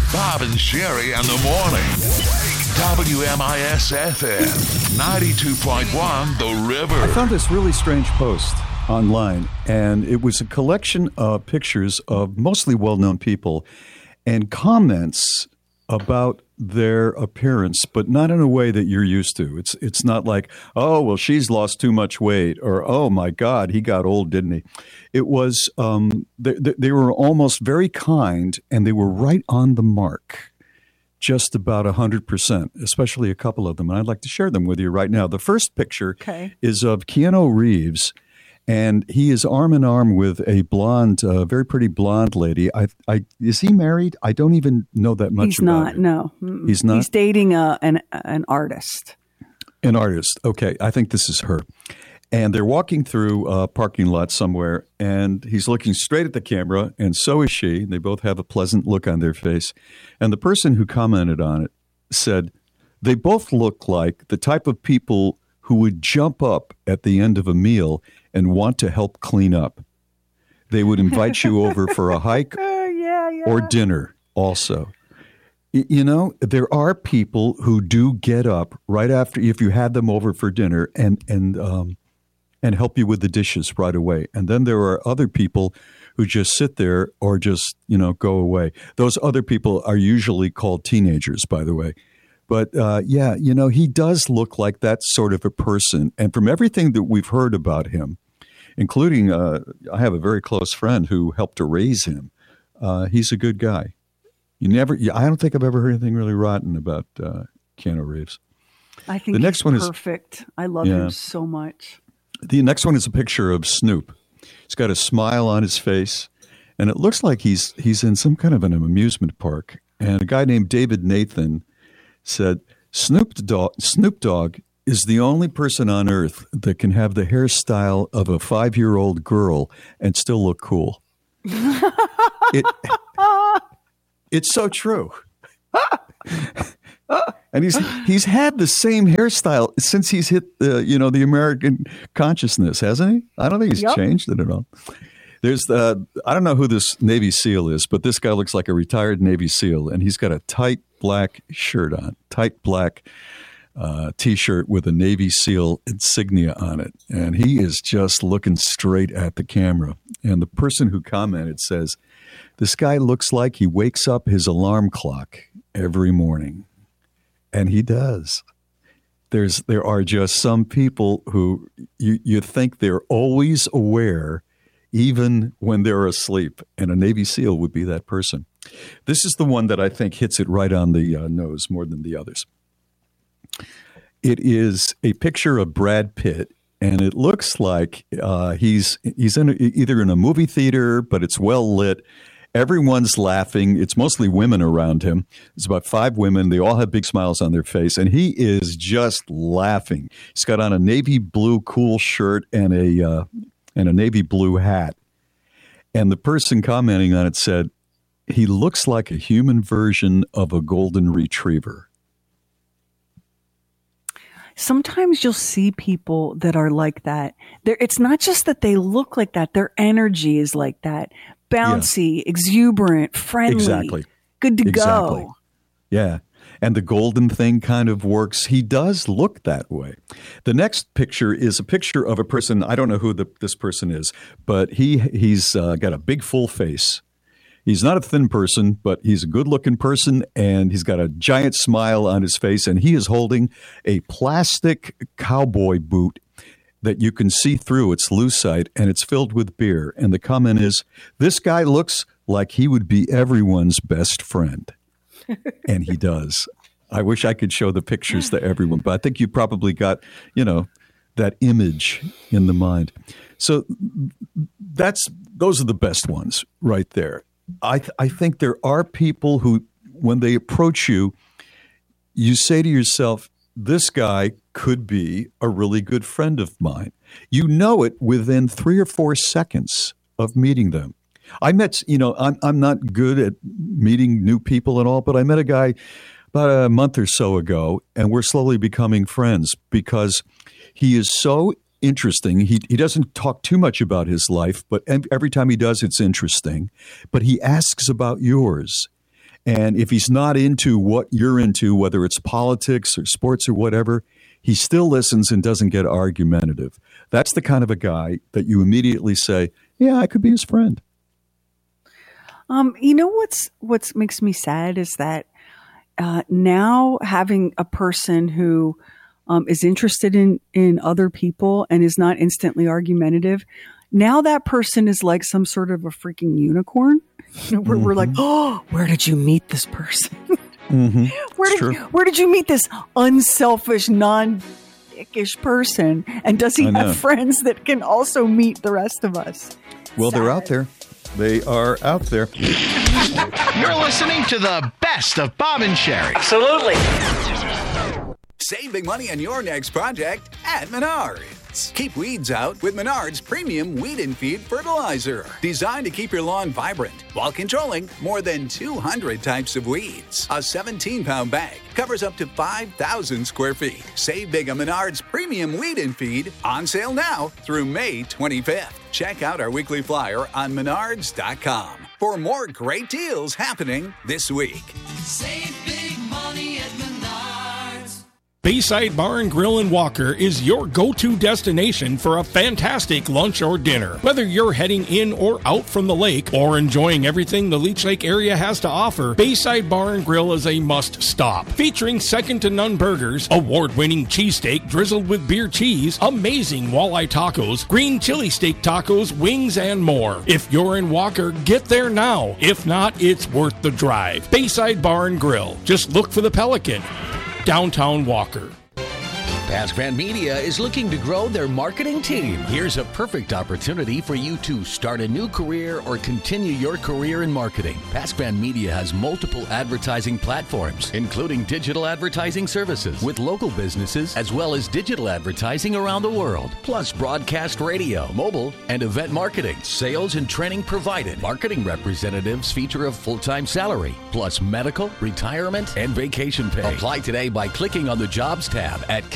Bob and Sherry in the morning. WMIS FM 92.1 The River. I found this really strange post online, and it was a collection of pictures of mostly well-known people and comments about their appearance, but not in a way that you're used to. It's not like, oh, well, she's lost too much weight, or, oh, my God, he got old, didn't he? It was, they were almost very kind, and they were right on the mark, just about 100%, especially a couple of them. And I'd like to share them with you right now. The first picture is of Keanu Reeves, and he is arm in arm with a blonde, very pretty blonde lady. Is he married? I don't even know that much about him. No. He's not? He's dating an artist. An artist. Okay, I think this is her. And they're walking through a parking lot somewhere, and he's looking straight at the camera, and so is she. They both have a pleasant look on their face. And the person who commented on it said, they both look like the type of people who would jump up at the end of a meal and want to help clean up. They would invite you over for a hike or dinner also. You know, there are people who do get up right after, if you had them over for dinner, and help you with the dishes right away. And then there are other people who just sit there or just, go away. Those other people are usually called teenagers, by the way. But he does look like that sort of a person. And from everything that we've heard about him, including I have a very close friend who helped to raise him, he's a good guy. I don't think I've ever heard anything really rotten about Keanu Reeves. I think he's perfect. I love him so much. The next one is a picture of Snoop. He's got a smile on his face, and it looks like he's in some kind of an amusement park. And a guy named David Nathan said, Snoop Dogg is the only person on earth that can have the hairstyle of a 5-year-old girl and still look cool. It's so true. And he's had the same hairstyle since he's hit the American consciousness, hasn't he? I don't think he's changed it at all. There's I don't know who this Navy SEAL is, but this guy looks like a retired Navy SEAL, and he's got a tight black shirt on, tight black T-shirt with a Navy SEAL insignia on it, and he is just looking straight at the camera. And the person who commented says, "This guy looks like he wakes up his alarm clock every morning." And he does. There are just some people who you think they're always aware, even when they're asleep. And a Navy SEAL would be that person. This is the one that I think hits it right on the nose more than the others. It is a picture of Brad Pitt, and it looks like he's either in a movie theater, but it's well lit. Everyone's laughing. It's mostly women around him. It's about 5 women. They all have big smiles on their face, and he is just laughing. He's got on a navy blue cool shirt and a navy blue hat. And the person commenting on it said, he looks like a human version of a golden retriever. Sometimes you'll see people that are like that. It's not just that they look like that. Their energy is like that. Bouncy, exuberant, friendly, exactly. Good to go. Yeah. And the golden thing kind of works. He does look that way. The next picture is a picture of a person. I don't know who this person is, but he's got a big full face. He's not a thin person, but he's a good-looking person, and he's got a giant smile on his face, and he is holding a plastic cowboy boot that you can see through. It's lucite, and it's filled with beer. And the comment is, this guy looks like he would be everyone's best friend. And he does. I wish I could show the pictures to everyone, but I think you probably got, that image in the mind. So those are the best ones right there. I think there are people who, when they approach you, you say to yourself, this guy could be a really good friend of mine. You know it within 3 or 4 seconds of meeting them. I met, I'm not good at meeting new people and all, but I met a guy about a month or so ago, and we're slowly becoming friends because he is so interesting. He doesn't talk too much about his life, but every time he does, it's interesting. But he asks about yours. And if he's not into what you're into, whether it's politics or sports or whatever, he still listens and doesn't get argumentative. That's the kind of a guy that you immediately say, yeah, I could be his friend. You know what's makes me sad is that now having a person who is interested in other people and is not instantly argumentative, now that person is like some sort of a freaking unicorn. We're like, oh, where did you meet this person? Where did you meet this unselfish, non-dickish person? And does he have friends that can also meet the rest of us? Well, they're out there. They are out there. You're listening to the best of Bob and Sherry. Absolutely. Save big money on your next project at Menards. Keep weeds out with Menards Premium Weed and Feed Fertilizer. Designed to keep your lawn vibrant while controlling more than 200 types of weeds. A 17-pound bag covers up to 5,000 square feet. Save big on Menards Premium Weed and Feed, on sale now through May 25th. Check out our weekly flyer on menards.com for more great deals happening this week. Save big money at Menards. Bayside Bar and Grill in Walker is your go-to destination for a fantastic lunch or dinner. Whether you're heading in or out from the lake or enjoying everything the Leech Lake area has to offer, Bayside Bar and Grill is a must-stop. Featuring second-to-none burgers, award-winning cheesesteak drizzled with beer cheese, amazing walleye tacos, green chili steak tacos, wings, and more. If you're in Walker, get there now. If not, it's worth the drive. Bayside Bar and Grill. Just look for the Pelican. Downtown Walker. PaskVan Media is looking to grow their marketing team. Here's a perfect opportunity for you to start a new career or continue your career in marketing. PaskVan Media has multiple advertising platforms, including digital advertising services with local businesses, as well as digital advertising around the world, plus broadcast radio, mobile, and event marketing. Sales and training provided. Marketing representatives feature a full-time salary, plus medical, retirement, and vacation pay. Apply today by clicking on the Jobs tab at